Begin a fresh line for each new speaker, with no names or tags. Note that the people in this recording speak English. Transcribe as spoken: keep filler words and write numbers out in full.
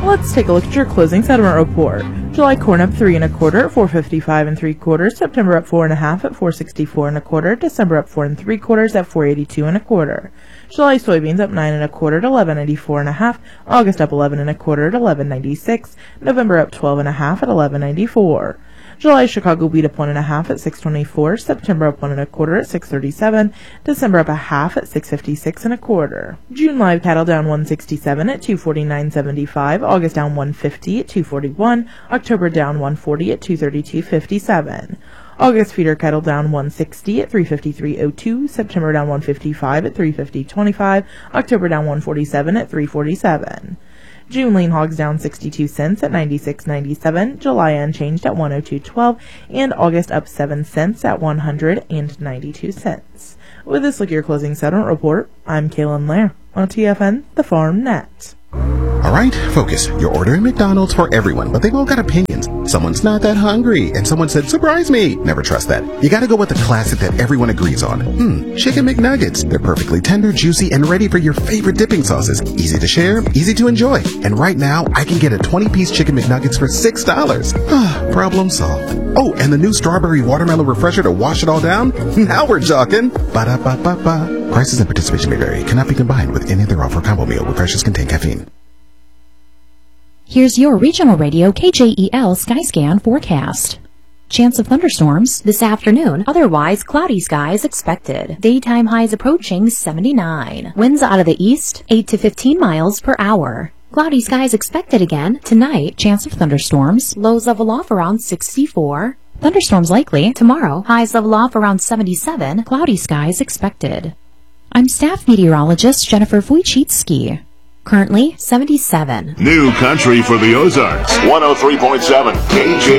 Let's take a look at your closing settlement report. July corn up three and a quarter at four fifty-five and three quarters. September up four and a half at four sixty-four and a quarter. December up four and three quarters at four eighty-two and a quarter. July soybeans up nine and a quarter at eleven eighty-four and a half. August up eleven and a quarter at eleven ninety-six. November up twelve and a half at eleven ninety-four. July Chicago wheat up one and a half at six twenty-four. September up one and a quarter at six thirty-seven. December up a half at six fifty-six and a quarter. June live cattle down one sixty-seven at two forty-nine seventy-five. August down one fifty at two forty-one. October down one forty at two thirty-two fifty-seven. August feeder cattle down one sixty at three fifty-three oh two. September down one fifty-five at three fifty twenty-five. October down one forty-seven at three forty-seven. June lean hogs down sixty-two cents at ninety-six ninety-seven, July unchanged at one oh two twelve, and August up seven cents at one hundred ninety-two cents. With this look at your closing settlement report, I'm Kaylin Lair on T F N, the Farm Net.
All right, focus. You're ordering McDonald's for everyone, but they've all got opinions. Someone's not that hungry, and someone said, surprise me. Never trust that. You gotta go with the classic that everyone agrees on. Hmm, Chicken McNuggets. They're perfectly tender, juicy, and ready for your favorite dipping sauces. Easy to share, easy to enjoy. And right now, I can get a twenty-piece Chicken McNuggets for six dollars. Ah, problem solved. Oh, and the new strawberry watermelon refresher to wash it all down? Now we're talking. Ba-da-ba-ba-ba. Prices and participation may vary. Cannot be combined with any other offer combo meal. Refreshers contain caffeine.
Here's your regional radio K J E L Skyscan forecast. Chance of thunderstorms this afternoon, otherwise cloudy skies expected. Daytime highs approaching seventy-nine. Winds out of the east, eight to fifteen miles per hour. Cloudy skies expected again tonight. Chance of thunderstorms, lows level off around sixty-four. Thunderstorms likely tomorrow, highs level off around seventy-seven. Cloudy skies expected. I'm staff meteorologist Jennifer Wojcicki. Currently seventy-seven.
New country for the Ozarks. one oh three point seven K J